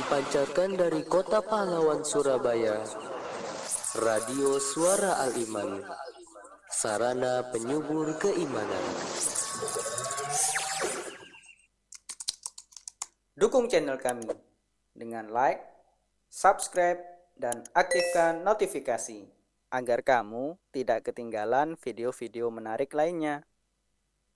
Dipancarkan dari Kota Pahlawan Surabaya, Radio Suara Al-Iman, sarana penyubur keimanan. Dukung channel kami dengan like, subscribe, dan aktifkan notifikasi agar kamu tidak ketinggalan video-video menarik lainnya.